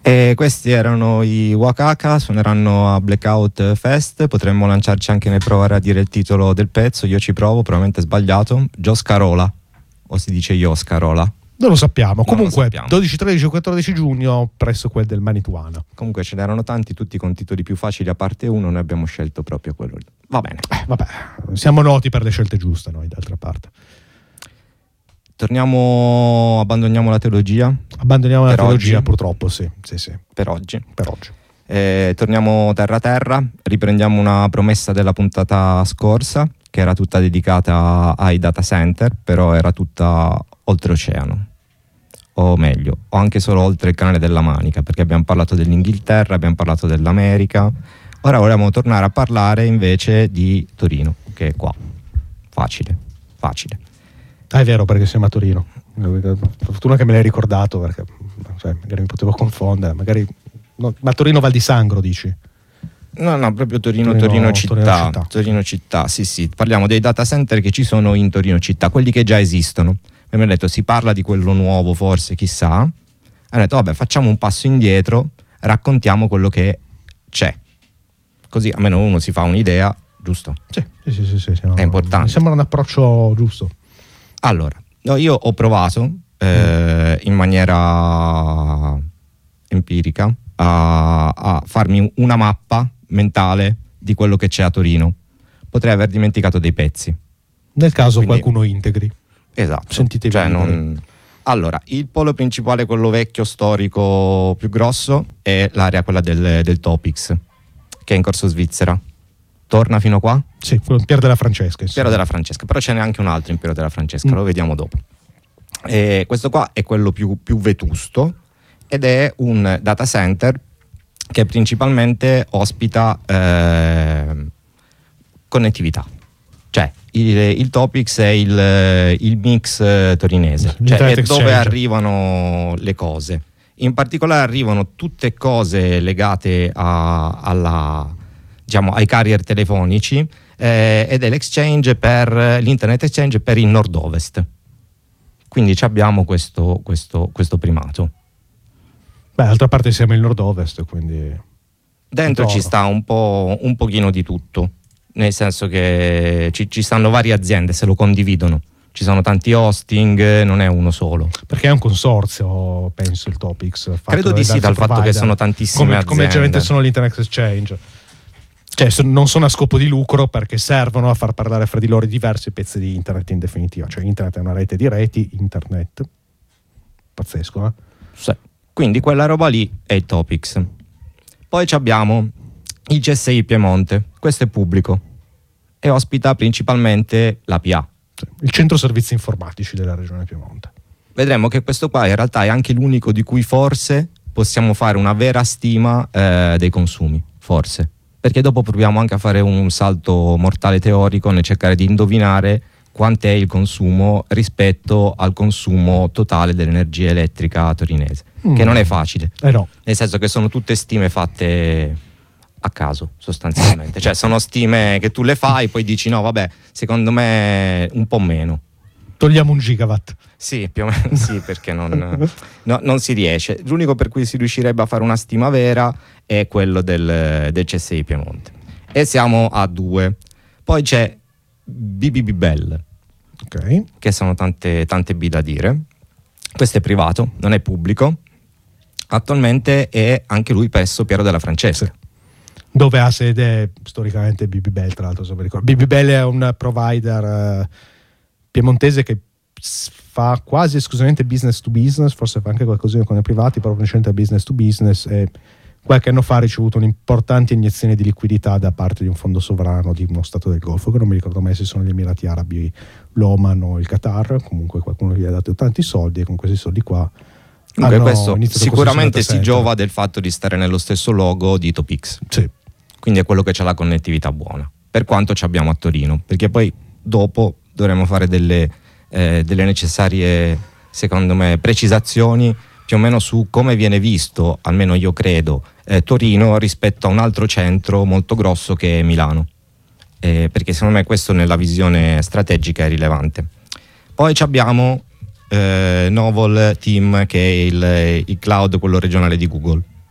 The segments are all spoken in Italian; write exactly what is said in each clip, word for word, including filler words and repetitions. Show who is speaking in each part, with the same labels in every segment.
Speaker 1: E questi erano i Wakaka, suoneranno a Blackout Fest, potremmo lanciarci anche nel provare a dire il titolo del pezzo, io ci provo, probabilmente sbagliato, Gioscarola, o si dice Ioscarola?
Speaker 2: Non lo sappiamo,
Speaker 1: non
Speaker 2: comunque
Speaker 1: lo sappiamo.
Speaker 2: dodici, tredici e quattordici giugno presso quel del Manituana.
Speaker 1: Comunque ce n'erano tanti, tutti con titoli più facili a parte uno, noi abbiamo scelto proprio quello lì. Va bene.
Speaker 2: Eh, vabbè, siamo noti per le scelte giuste noi, d'altra parte.
Speaker 1: Torniamo, abbandoniamo la teologia.
Speaker 2: Abbandoniamo la
Speaker 1: per
Speaker 2: teologia,
Speaker 1: oggi.
Speaker 2: purtroppo, sì, sì, sì.
Speaker 1: Per oggi.
Speaker 2: Per oggi.
Speaker 1: Eh, torniamo terra terra, riprendiamo una promessa della puntata scorsa, che era tutta dedicata ai data center, però era tutta oltreoceano. O meglio, o anche solo oltre il canale della Manica, perché abbiamo parlato dell'Inghilterra, abbiamo parlato dell'America. Ora vogliamo tornare a parlare invece di Torino, che è qua. Facile, facile.
Speaker 2: Ah, è vero, perché siamo a Torino. Fortuna che me l'hai ricordato, perché cioè, magari mi potevo confondere. Magari no, ma Torino Val di Sangro, dici?
Speaker 1: No, no, proprio Torino,
Speaker 2: Torino,
Speaker 1: Torino, città,
Speaker 2: Torino città.
Speaker 1: Torino città, sì, sì. Parliamo dei data center che ci sono in Torino città, quelli che già esistono. Abbiamo detto, si parla di quello nuovo, forse, chissà. Hanno detto, vabbè, facciamo un passo indietro, raccontiamo quello che c'è. Così almeno uno si fa un'idea, giusto?
Speaker 2: Sì, sì, sì, sì, sì, sì, no,
Speaker 1: È importante.
Speaker 2: Mi sembra un approccio giusto.
Speaker 1: Allora, no, io ho provato eh, in maniera empirica a, a farmi una mappa mentale di quello che c'è a Torino. Potrei aver dimenticato dei pezzi.
Speaker 2: Nel caso
Speaker 1: Quindi,
Speaker 2: qualcuno integri.
Speaker 1: Esatto.
Speaker 2: Sentitevi
Speaker 1: cioè,
Speaker 2: liberi.
Speaker 1: non... Allora, il polo principale, quello vecchio, storico, più grosso, è l'area quella del, del Topix, che è in Corso Svizzera. Torna fino a qua?
Speaker 2: Sì, quello Pier della Francesca. Insomma.
Speaker 1: Piero della Francesca, però ce n'è anche un altro in Piero della Francesca,
Speaker 2: Mm.
Speaker 1: lo vediamo dopo. E questo qua è quello più, più vetusto ed è un data center che principalmente ospita eh, connettività. Cioè il, il Topix è il, il mix eh, torinese, cioè è dove arrivano le cose. In particolare arrivano tutte cose legate a, alla, diciamo, ai carrier telefonici eh, ed è l'exchange per l'internet exchange per il nord-ovest. Quindi abbiamo questo, questo, questo primato.
Speaker 2: Beh, d'altra parte siamo il nord-ovest, quindi
Speaker 1: dentro ci sta un po' un pochino di tutto, nel senso che ci, ci stanno varie aziende, se lo condividono. Ci sono tanti hosting, non è uno solo.
Speaker 2: Perché è un consorzio, penso, il Topix.
Speaker 1: Credo di sì, dal fatto provider. Che sono tantissime
Speaker 2: come,
Speaker 1: aziende.
Speaker 2: Come generalmente sono l'Internet Exchange. Cioè, so, non sono a scopo di lucro, perché servono a far parlare fra di loro diversi pezzi di internet in definitiva. Cioè, internet è una rete di reti, internet. Pazzesco, eh?
Speaker 1: Sì. Quindi quella roba lì è il Topix. Poi abbiamo il C S I Piemonte, questo è pubblico e ospita principalmente l'A P A.
Speaker 2: Il centro servizi informatici della regione Piemonte.
Speaker 1: Vedremo che questo qua in realtà è anche l'unico di cui forse possiamo fare una vera stima eh, dei consumi, forse, perché dopo proviamo anche a fare un salto mortale teorico nel cercare di indovinare quant'è il consumo rispetto al consumo totale dell'energia elettrica torinese, mm. che non è facile,
Speaker 2: eh no.
Speaker 1: nel senso che sono tutte stime fatte a caso sostanzialmente, cioè sono stime che tu le fai poi dici no vabbè secondo me un po' meno,
Speaker 2: togliamo un gigawatt,
Speaker 1: sì più o meno sì, perché non, no, non si riesce. L'unico per cui si riuscirebbe a fare una stima vera è quello del, del C S I Piemonte e siamo a due. Poi c'è B B B Bell,
Speaker 2: okay.
Speaker 1: che sono tante, tante B da dire. Questo è privato, non è pubblico, attualmente è anche lui presso Piero della Francesca, sì.
Speaker 2: Dove ha sede storicamente B B Bell, tra l'altro, se mi ricordo. B B Bell è un provider uh, piemontese che fa quasi esclusivamente business to business, forse fa anche qualcosina con i privati, però principalmente business to business, e qualche anno fa ha ricevuto un'importante iniezione di liquidità da parte di un fondo sovrano di uno stato del Golfo, che non mi ricordo mai se sono gli Emirati Arabi, l'Oman o il Qatar. Comunque qualcuno gli ha dato tanti soldi e con questi soldi qua
Speaker 1: Comunque questo sicuramente si giova del fatto di stare nello stesso logo di Topix.
Speaker 2: Sì.
Speaker 1: Quindi è quello che c'ha la connettività buona, per quanto ci abbiamo a Torino, perché poi dopo dovremo fare delle, eh, delle necessarie, secondo me, precisazioni più o meno su come viene visto, almeno io credo, eh, Torino rispetto a un altro centro molto grosso che è Milano, eh, perché secondo me questo nella visione strategica è rilevante. Poi abbiamo eh, Novol Team, che è il, il cloud, quello regionale di Google,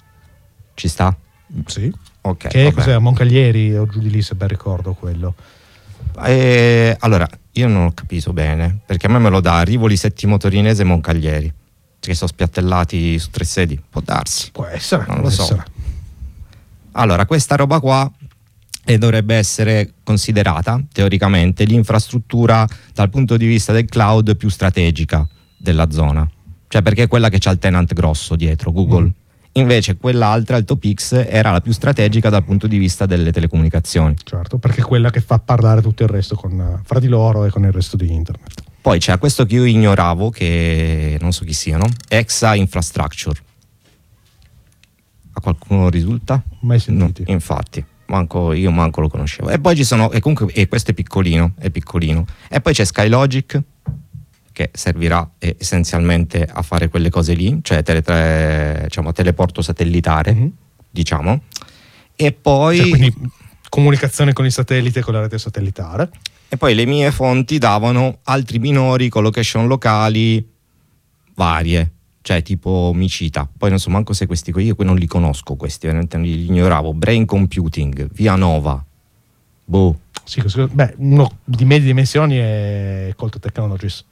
Speaker 1: Ci sta?
Speaker 2: Sì.
Speaker 1: Ok.
Speaker 2: Che
Speaker 1: vabbè.
Speaker 2: cos'era? Moncaglieri o giù di lì, se ben ricordo quello.
Speaker 1: Eh, allora, io non ho capito bene, perché a me me lo dà Rivoli, Settimo Torinese e Moncaglieri, che sono spiattellati su tre sedi. Può darsi.
Speaker 2: Può essere,
Speaker 1: Non
Speaker 2: può
Speaker 1: lo so.
Speaker 2: essere.
Speaker 1: Allora, questa roba qua e dovrebbe essere considerata teoricamente l'infrastruttura dal punto di vista del cloud più strategica della zona, cioè perché è quella che c'ha il tenant grosso dietro, Google. Mm. Invece quell'altra, il Topix, era la più strategica dal punto di vista delle telecomunicazioni.
Speaker 2: Certo, perché è quella che fa parlare tutto il resto con, fra di loro e con il resto di internet.
Speaker 1: Poi c'è questo che io ignoravo, che non so chi siano, Exa Infrastructure. A qualcuno risulta?
Speaker 2: Mai sentiti.
Speaker 1: No, infatti. Manco, io manco lo conoscevo. E poi ci sono, e comunque e questo è piccolino, è piccolino. E poi c'è Skylogic, che servirà essenzialmente a fare quelle cose lì, cioè tele, tele, diciamo, teleporto satellitare, mm-hmm. diciamo. E poi
Speaker 2: cioè, quindi comunicazione con il satellite, con la rete satellitare.
Speaker 1: E poi le mie fonti davano altri minori, collocation locali varie, cioè tipo Micita. Poi non so manco se questi qui, io qui non li conosco, questi veramente li ignoravo. Brain Computing, Via Nova, boh.
Speaker 2: Sì, beh, uno di medie dimensioni è Colt Technologies.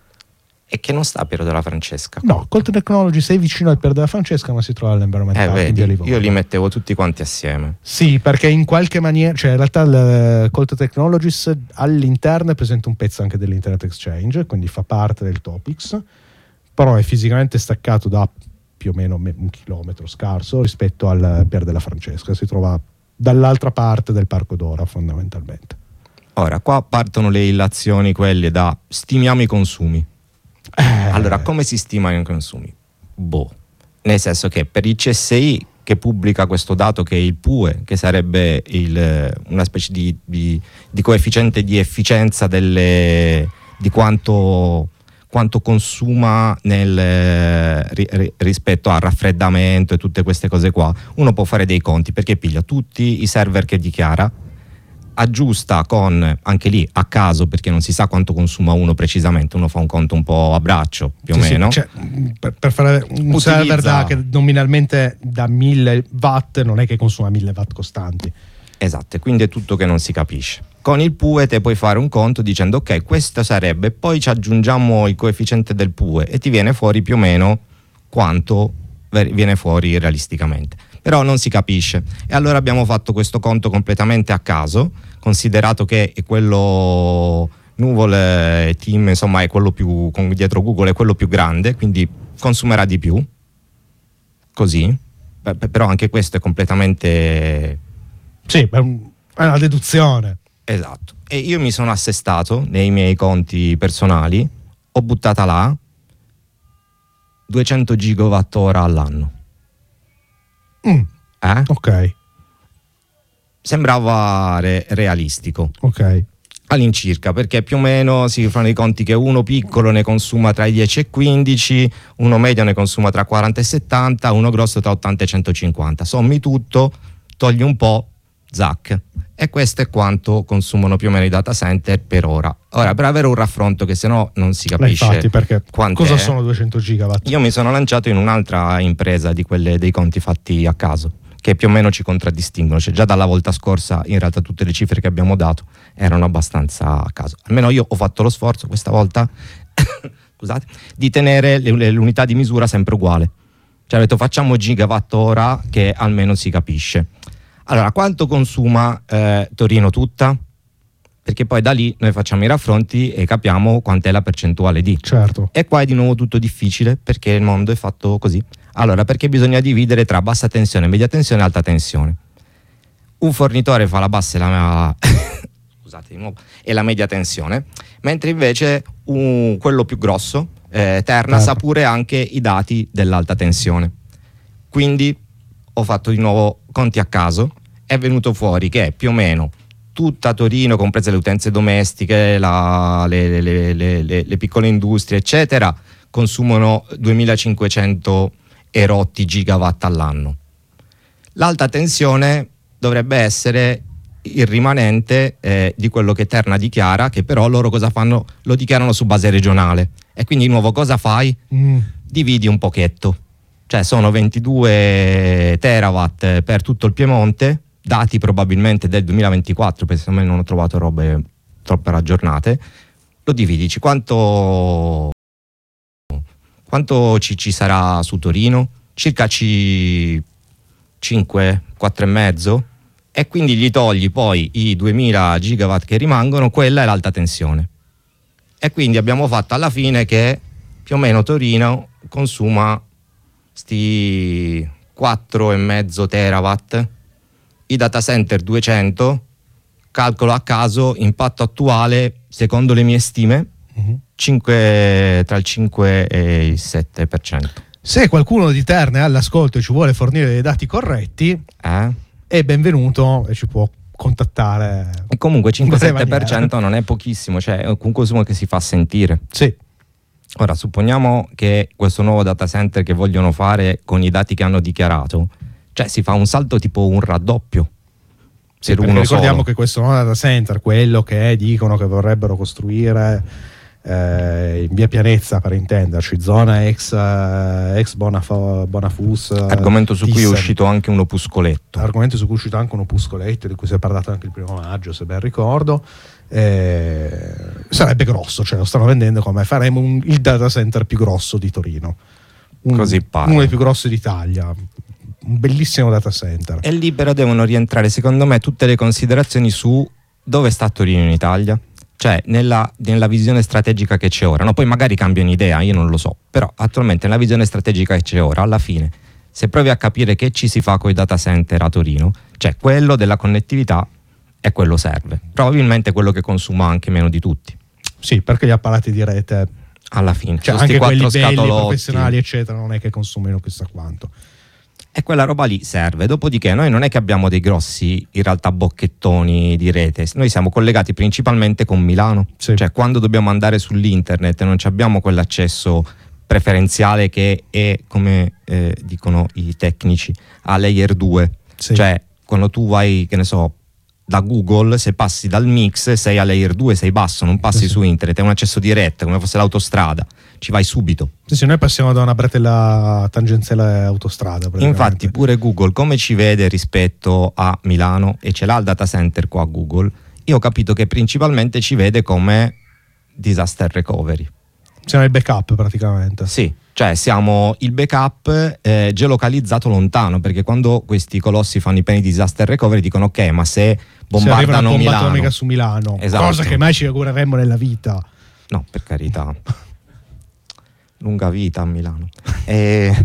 Speaker 1: E che non sta a Piero della Francesca.
Speaker 2: No, Colt Technologies è vicino al Piero della Francesca, ma si trova all'Environment
Speaker 1: eh,
Speaker 2: Park in
Speaker 1: vedi,
Speaker 2: Via
Speaker 1: io li mettevo tutti quanti assieme.
Speaker 2: Sì, perché in qualche maniera, cioè in realtà il Colt Technologies all'interno è presente un pezzo anche dell'Internet Exchange, quindi fa parte del Topix, però è fisicamente staccato da più o meno un chilometro scarso rispetto al Pier della Francesca, si trova dall'altra parte del Parco Dora fondamentalmente.
Speaker 1: Ora, qua partono le illazioni quelle da stimiamo i consumi. Eh. Allora, come si stimano i consumi? Boh, nel senso che per il C S I che pubblica questo dato, che è il P U E, che sarebbe il, una specie di, di, di coefficiente di efficienza delle, di quanto, quanto consuma nel, ri, rispetto al raffreddamento e tutte queste cose qua, uno può fare dei conti, perché piglia tutti i server che dichiara, aggiusta con, anche lì a caso, perché non si sa quanto consuma uno precisamente, uno fa un conto un po' a braccio più
Speaker 2: sì,
Speaker 1: o meno,
Speaker 2: sì, cioè, per, per fare un Utilizza... server da, che nominalmente da mille watt non è che consuma mille watt costanti.
Speaker 1: Esatto, quindi è tutto che non si capisce. Con il P U E te puoi fare un conto dicendo ok, questo sarebbe, poi ci aggiungiamo il coefficiente del P U E e ti viene fuori più o meno quanto viene fuori realisticamente, però non si capisce. E allora abbiamo fatto questo conto completamente a caso, considerato che è quello Nuvole Team, insomma è quello più, con dietro Google è quello più grande, quindi consumerà di più, così. Però anche questo è completamente,
Speaker 2: sì, è una deduzione.
Speaker 1: Esatto. E io mi sono assestato nei miei conti personali, ho buttata là duecento gigawatt ora all'anno.
Speaker 2: Mm.
Speaker 1: Eh?
Speaker 2: Ok.
Speaker 1: Sembrava re- realistico.
Speaker 2: Ok.
Speaker 1: All'incirca, perché più o meno si fanno i conti che uno piccolo ne consuma tra i dieci e quindici, uno medio ne consuma tra quaranta e settanta, uno grosso tra ottanta e centocinquanta. Sommi tutto, togli un po', zac. E questo è quanto consumano più o meno i data center per ora. Ora, per avere un raffronto che sennò non si capisce.
Speaker 2: Infatti, perché cosa
Speaker 1: è,
Speaker 2: sono duecento gigawatt?
Speaker 1: Io mi sono lanciato in un'altra impresa di quelle dei conti fatti a caso, che più o meno ci contraddistinguono. Cioè già dalla volta scorsa in realtà tutte le cifre che abbiamo dato erano abbastanza a caso. Almeno io ho fatto lo sforzo questa volta scusate, di tenere le, le, l'unità di misura sempre uguale. Cioè ho detto facciamo gigawatt ora che almeno si capisce. Allora, quanto consuma eh, Torino tutta? Perché poi da lì noi facciamo i raffronti e capiamo quant'è la percentuale di.
Speaker 2: Certo.
Speaker 1: E qua è di nuovo tutto difficile perché il mondo è fatto così. Allora, perché bisogna dividere tra bassa tensione, media tensione e alta tensione. Un fornitore fa la bassa e la scusate di nuovo, e la media tensione, mentre invece un, quello più grosso, eh, Terna,
Speaker 2: certo,
Speaker 1: sa pure anche i dati dell'alta tensione. Quindi ho fatto di nuovo conti a caso, è venuto fuori che più o meno tutta Torino, comprese le utenze domestiche, la, le, le, le, le, le piccole industrie, eccetera, consumano duemilacinquecento erotti gigawatt all'anno. L'alta tensione dovrebbe essere il rimanente eh, di quello che Terna dichiara, che però loro cosa fanno? Lo dichiarano su base regionale. E quindi di nuovo cosa fai?
Speaker 2: Mm.
Speaker 1: Dividi un pochetto. cioè sono ventidue terawatt per tutto il Piemonte, dati probabilmente del duemilaventiquattro, perché secondo me non ho trovato robe troppo raggiornate. Lo dividici, quanto quanto ci, ci sarà su Torino? Circa C cinque, quattro e mezzo, e quindi gli togli poi i duemila gigawatt che rimangono, quella è l'alta tensione. E quindi abbiamo fatto alla fine che più o meno Torino consuma sti quattro e mezzo terawatt, i data center duecento, calcolo a caso, impatto attuale secondo le mie stime uh-huh. cinque, tra il cinque e il sette per cento.
Speaker 2: Se qualcuno di Terna è all'ascolto e ci vuole fornire dei dati corretti,
Speaker 1: eh?
Speaker 2: è benvenuto e ci può contattare.
Speaker 1: E comunque cinque sette per cento non è pochissimo, cioè è un consumo che si fa sentire.
Speaker 2: Sì.
Speaker 1: Ora supponiamo che questo nuovo data center che vogliono fare con i dati che hanno dichiarato, cioè si fa un salto tipo un raddoppio.
Speaker 2: Sì, perché ricordiamo solo. Che questo nuovo data center, quello che dicono che vorrebbero costruire eh, in via Pianezza, per intenderci, zona ex, eh, ex Bonaf- Bonafus,
Speaker 1: argomento su Thyssen. Cui è uscito anche un opuscoletto
Speaker 2: argomento su cui è uscito anche un opuscoletto di cui si è parlato anche il primo maggio, se ben ricordo. Eh, sarebbe grosso, cioè lo stanno vendendo come faremo un, il data center più grosso di Torino, un,
Speaker 1: così pare,
Speaker 2: uno dei più grossi d'Italia, un bellissimo data center.
Speaker 1: E lì però devono rientrare secondo me tutte le considerazioni su dove sta Torino in Italia, cioè nella, nella visione strategica che c'è ora, no? Poi magari cambiano idea, io non lo so, però attualmente nella visione strategica che c'è ora, alla fine se provi a capire che ci si fa con i data center a Torino, cioè quello della connettività e quello serve, probabilmente quello che consuma anche meno di tutti.
Speaker 2: Sì, perché gli apparati di rete
Speaker 1: alla fine,
Speaker 2: cioè anche quelli belli, professionali eccetera, non è che consumino chissà quanto.
Speaker 1: E quella roba lì serve. Dopodiché noi non è che abbiamo dei grossi in realtà bocchettoni di rete, noi siamo collegati principalmente con Milano, sì. Cioè quando dobbiamo andare sull'internet non abbiamo quell'accesso preferenziale che è, come eh, dicono i tecnici, a layer due, sì. Cioè quando tu vai, che ne so, da Google, se passi dal mix sei a layer due, sei basso, non passi sì. su internet, è un accesso diretto come fosse l'autostrada, ci vai subito.
Speaker 2: Sì, sì, noi passiamo da una bretella tangenziale autostrada.
Speaker 1: Infatti pure Google come ci vede rispetto a Milano, e ce l'ha il data center qua a Google, io ho capito che principalmente ci vede come disaster recovery.
Speaker 2: Siamo il backup praticamente.
Speaker 1: Sì, cioè siamo il backup eh, geolocalizzato lontano, perché quando questi colossi fanno i piani di disaster recovery dicono ok, ma se bombardano
Speaker 2: se arriva una bomba
Speaker 1: Milano,
Speaker 2: atomica su Milano,
Speaker 1: esatto.
Speaker 2: Cosa che mai ci augureremmo nella vita.
Speaker 1: No, per carità. Lunga vita a Milano. E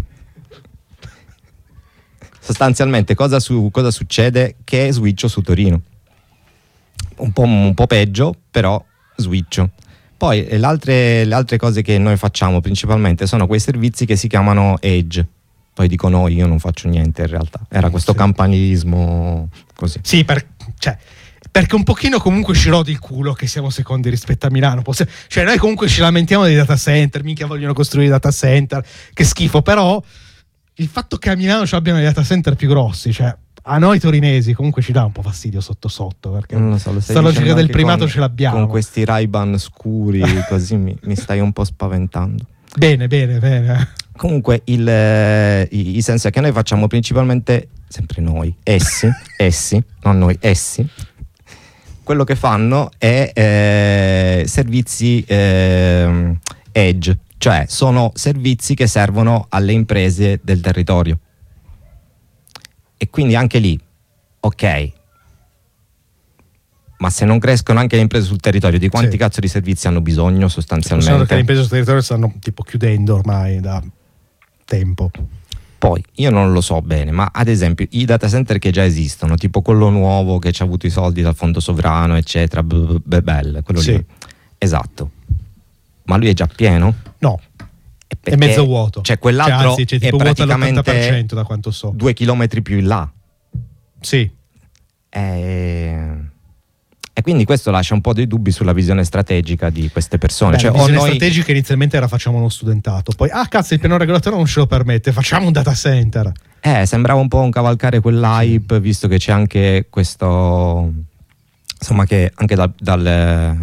Speaker 1: sostanzialmente cosa, su, cosa succede? Che switcho su Torino. Un po', un po' peggio, però switcho. Poi le altre, le altre cose che noi facciamo principalmente sono quei servizi che si chiamano Edge. Poi dico no, io non faccio niente in realtà. Era questo sì. campanilismo così.
Speaker 2: Sì, per, cioè, perché un pochino comunque ci rodi il culo che siamo secondi rispetto a Milano. Cioè noi comunque ci lamentiamo dei data center, minchia vogliono costruire data center, che schifo, però il fatto che a Milano ci abbiano dei data center più grossi, cioè a noi torinesi comunque ci dà un po' fastidio sotto sotto, perché
Speaker 1: non lo so, lo
Speaker 2: sta logica del primato
Speaker 1: con,
Speaker 2: ce l'abbiamo.
Speaker 1: Con questi Ray-Ban scuri così mi, mi stai un po' spaventando.
Speaker 2: Bene, bene, bene.
Speaker 1: Comunque il, eh, i, i sensor che noi facciamo principalmente, sempre noi, essi, essi, non noi, essi, quello che fanno è eh, servizi eh, edge, cioè sono servizi che servono alle imprese del territorio. E quindi anche lì, ok, ma se non crescono anche le imprese sul territorio, di quanti sì. cazzo di servizi hanno bisogno sostanzialmente?
Speaker 2: Perché le imprese sul territorio stanno tipo chiudendo ormai da tempo.
Speaker 1: Poi io non lo so bene, ma ad esempio i data center che già esistono, tipo quello nuovo che ci ha avuto i soldi dal fondo sovrano eccetera, Bebel, quello sì. lì, esatto, ma lui è già pieno?
Speaker 2: No, è mezzo vuoto,
Speaker 1: cioè quell'altro
Speaker 2: cioè, anzi, c'è tipo
Speaker 1: è praticamente
Speaker 2: vuoto all'ottanta per cento da quanto so,
Speaker 1: due chilometri più in là.
Speaker 2: Sì.
Speaker 1: E... e quindi questo lascia un po' dei dubbi sulla visione strategica di queste persone.
Speaker 2: Beh,
Speaker 1: cioè,
Speaker 2: la visione
Speaker 1: noi...
Speaker 2: strategica inizialmente era facciamo uno studentato, poi ah cazzo il piano regolatore non ce lo permette, facciamo un data center.
Speaker 1: Eh, sembrava un po' un cavalcare quell'hype, visto che c'è anche questo, insomma, che anche dal, dal,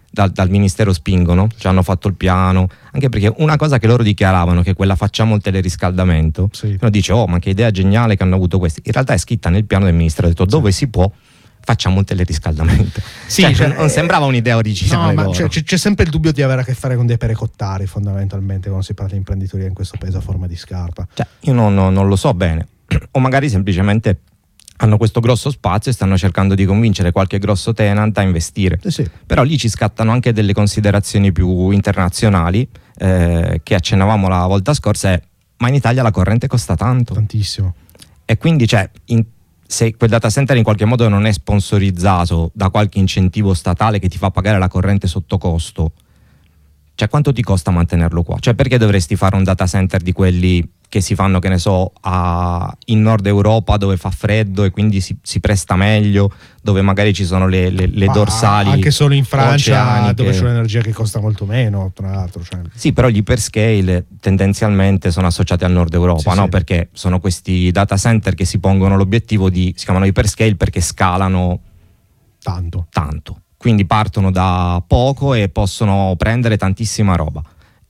Speaker 1: dal, dal ministero spingono, ci hanno fatto il piano, anche perché una cosa che loro dichiaravano, che quella facciamo il teleriscaldamento,
Speaker 2: sì.
Speaker 1: uno dice oh ma che idea geniale che hanno avuto questi, in realtà è scritta nel piano del ministero, ha detto sì. dove si può facciamo un teleriscaldamento.
Speaker 2: Sì,
Speaker 1: cioè,
Speaker 2: cioè,
Speaker 1: non eh, sembrava un'idea originale.
Speaker 2: No, ma
Speaker 1: c'è,
Speaker 2: c'è, c'è sempre il dubbio di avere a che fare con dei perecottari, fondamentalmente, quando si parla di imprenditoria in questo paese a forma di scarpa.
Speaker 1: Cioè, io non, non, non lo so bene, o magari semplicemente hanno questo grosso spazio e stanno cercando di convincere qualche grosso tenant a investire.
Speaker 2: Sì, sì.
Speaker 1: Però lì ci scattano anche delle considerazioni più internazionali, eh, che accennavamo la volta scorsa, è, ma in Italia la corrente costa tanto.
Speaker 2: Tantissimo.
Speaker 1: E quindi, cioè, in, se quel data center in qualche modo non è sponsorizzato da qualche incentivo statale che ti fa pagare la corrente sotto costo, cioè quanto ti costa mantenerlo qua? Cioè perché dovresti fare un data center di quelli che si fanno, che ne so, a, in Nord Europa dove fa freddo e quindi si, si presta meglio, dove magari ci sono le, le, le dorsali
Speaker 2: anche solo in Francia
Speaker 1: oceaniche,
Speaker 2: dove c'è un'energia che costa molto meno, tra l'altro, cioè.
Speaker 1: Sì, però gli hyperscale tendenzialmente sono associati al Nord Europa, sì, no? Sì. Perché sono questi data center che si pongono l'obiettivo di, si chiamano hyperscale perché scalano
Speaker 2: tanto
Speaker 1: tanto, quindi partono da poco e possono prendere tantissima roba.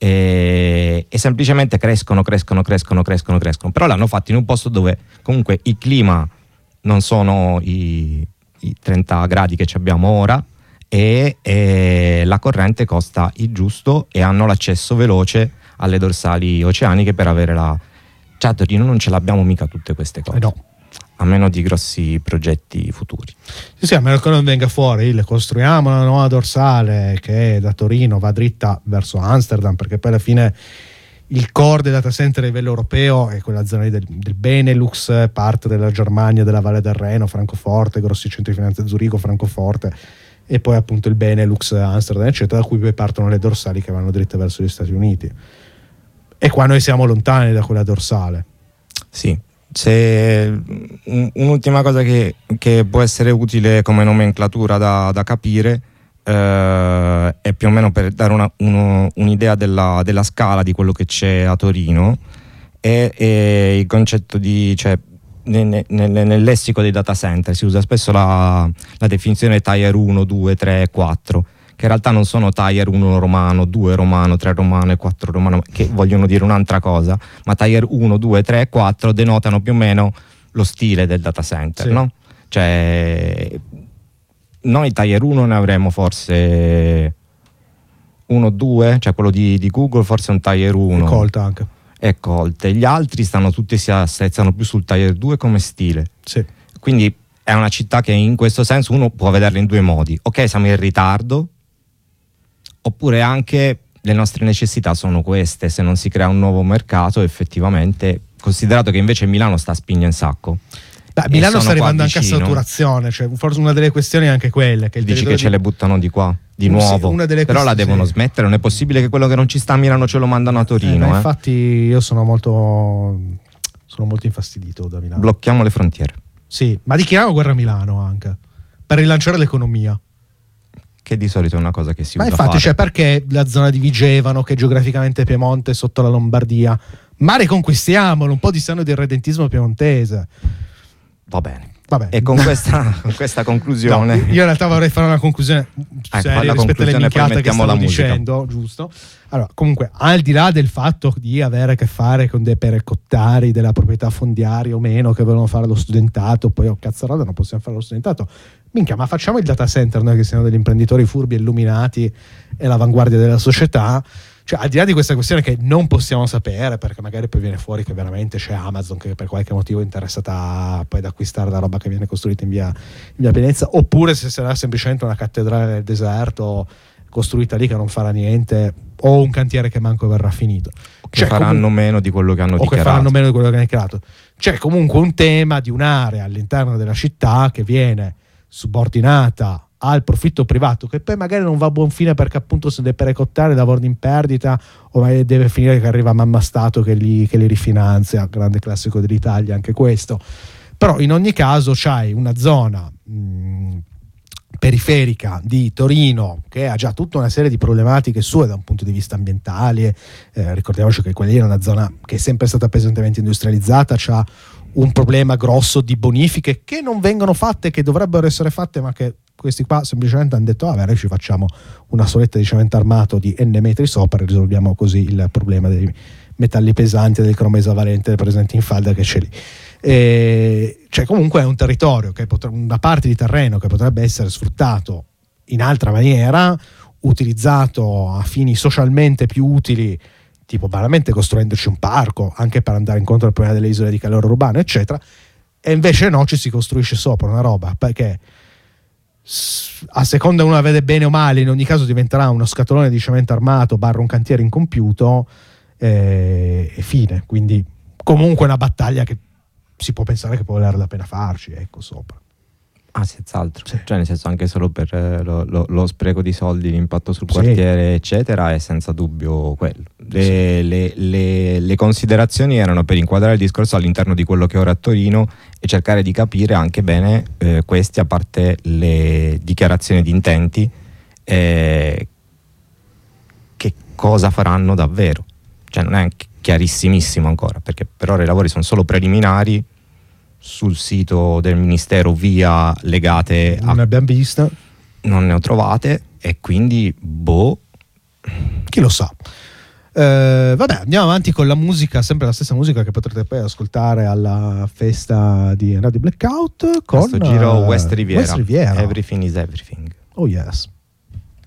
Speaker 1: E, e semplicemente crescono, crescono, crescono, crescono, crescono. Però l'hanno fatto in un posto dove comunque il clima non sono i, i trenta gradi che ci abbiamo ora e, e la corrente costa il giusto e hanno l'accesso veloce alle dorsali oceaniche per avere la... Cioè a Torino non ce l'abbiamo mica tutte queste cose.
Speaker 2: Eh no.
Speaker 1: A meno di grossi progetti futuri.
Speaker 2: Sì, sì, a meno che non venga fuori, le costruiamo una nuova dorsale che da Torino va dritta verso Amsterdam, perché poi alla fine il core del data center a livello europeo è quella zona del, del Benelux, parte della Germania, della Valle del Reno, Francoforte, grossi centri di finanza Zurigo, Francoforte, e poi appunto il Benelux, Amsterdam, eccetera, da cui poi partono le dorsali che vanno dritte verso gli Stati Uniti. E qua noi siamo lontani da quella dorsale.
Speaker 1: Sì. Se un'ultima cosa che, che può essere utile come nomenclatura da, da capire, eh, è più o meno per dare una, uno, un'idea della, della scala di quello che c'è a Torino, è, è il concetto di, cioè, nel, nel, nel lessico dei data center si usa spesso la, la definizione tier uno, due, tre e quattro, che in realtà non sono tier uno romano, due romano, tre romano e quattro romano, che vogliono dire un'altra cosa, ma tier uno, due, tre e quattro denotano più o meno lo stile del data center, sì. No? Cioè, noi tier uno ne avremo forse uno, due, cioè quello di, di Google forse è un tier uno.
Speaker 2: E Colt anche.
Speaker 1: E Colt. Gli altri stanno tutti, si attrezzano più sul tier due come stile.
Speaker 2: Sì.
Speaker 1: Quindi è una città che in questo senso uno può vederla in due modi. Ok, siamo in ritardo, oppure anche le nostre necessità sono queste, se non si crea un nuovo mercato effettivamente, considerato che invece Milano sta a spingere un sacco.
Speaker 2: Beh, Milano sta arrivando anche a saturazione, cioè forse una delle questioni è anche quelle che il
Speaker 1: dici che
Speaker 2: di...
Speaker 1: ce le buttano di qua di nuovo,
Speaker 2: sì, una delle
Speaker 1: però
Speaker 2: quest-
Speaker 1: la devono
Speaker 2: sì.
Speaker 1: smettere, non è possibile che quello che non ci sta a Milano ce lo mandano a Torino,
Speaker 2: eh,
Speaker 1: eh.
Speaker 2: Infatti io sono molto sono molto infastidito da Milano.
Speaker 1: Blocchiamo le frontiere.
Speaker 2: Sì, ma dichiariamo guerra a Milano anche per rilanciare l'economia,
Speaker 1: che di solito è una cosa che si
Speaker 2: ma
Speaker 1: usa
Speaker 2: infatti
Speaker 1: fare.
Speaker 2: Cioè, perché la zona di Vigevano, che geograficamente è Piemonte, sotto la Lombardia, ma riconquistiamolo, un po' di sano del redentismo piemontese.
Speaker 1: Va bene.
Speaker 2: Vabbè.
Speaker 1: E con questa, con questa conclusione,
Speaker 2: no, io in realtà vorrei fare una conclusione
Speaker 1: eh,
Speaker 2: seria rispetto alle minchiate che stavo dicendo, giusto? Allora, comunque, al di là del fatto di avere a che fare con dei perecottari della proprietà fondiaria o meno che vogliono fare lo studentato, poi oh cazzarola non possiamo fare lo studentato, minchia, ma facciamo il data center noi che siamo degli imprenditori furbi, illuminati e l'avanguardia della società. Cioè, al di là di questa questione che non possiamo sapere, perché magari poi viene fuori che veramente c'è Amazon che per qualche motivo è interessata poi ad acquistare la roba che viene costruita in via, in via Pienezza, oppure se sarà semplicemente una cattedrale nel deserto costruita lì che non farà niente, o un cantiere che manco verrà finito.
Speaker 1: Che cioè, faranno comunque, meno di quello che hanno
Speaker 2: o
Speaker 1: dichiarato.
Speaker 2: che faranno meno di quello che hanno dichiarato. C'è comunque un tema di un'area all'interno della città che viene subordinata al profitto privato, che poi magari non va a buon fine perché appunto se deve perecottare lavorano in perdita, o magari deve finire che arriva Mamma Stato che li, che li rifinanzia, grande classico dell'Italia anche questo. Però in ogni caso c'hai una zona mh, periferica di Torino che ha già tutta una serie di problematiche sue da un punto di vista ambientale, eh, ricordiamoci che quella lì è una zona che è sempre stata pesantemente industrializzata, c'ha un problema grosso di bonifiche che non vengono fatte, che dovrebbero essere fatte ma che questi qua semplicemente hanno detto vabbè, noi ci facciamo una soletta di cemento armato di n metri sopra e risolviamo così il problema dei metalli pesanti e del cromo esavalente presenti in falda che c'è lì. E cioè comunque è un territorio che potre, una parte di terreno che potrebbe essere sfruttato in altra maniera, utilizzato a fini socialmente più utili, tipo banalmente costruendoci un parco anche per andare incontro al problema delle isole di calore urbano eccetera, e invece no, ci si costruisce sopra una roba perché a seconda uno la vede bene o male, in ogni caso diventerà uno scatolone di cemento armato barra un cantiere incompiuto e, e fine. Quindi comunque una battaglia che si può pensare che può valere la pena farci, ecco, sopra.
Speaker 1: Ah, senz'altro.
Speaker 2: Sì.
Speaker 1: Cioè, nel senso, anche solo per eh, lo, lo, lo spreco di soldi, l'impatto sul
Speaker 2: Sì.
Speaker 1: quartiere, eccetera, è senza dubbio quello. Le,
Speaker 2: Sì.
Speaker 1: le, le, le considerazioni erano per inquadrare il discorso all'interno di quello che è ora a Torino e cercare di capire anche bene eh, questi, a parte le dichiarazioni di intenti, eh, che cosa faranno davvero. Cioè, non è chiarissimissimo ancora, perché per ora i lavori sono solo preliminari. Sul sito del ministero via legate a...
Speaker 2: Non ne abbiamo vista,
Speaker 1: non ne ho trovate e quindi boh,
Speaker 2: chi lo sa. Eh, vabbè, andiamo avanti con la musica, sempre la stessa musica che potrete poi ascoltare alla festa di Radio Blackout con
Speaker 1: questo giro West Riviera,
Speaker 2: West Riviera.
Speaker 1: Everything is Everything.
Speaker 2: Oh yes.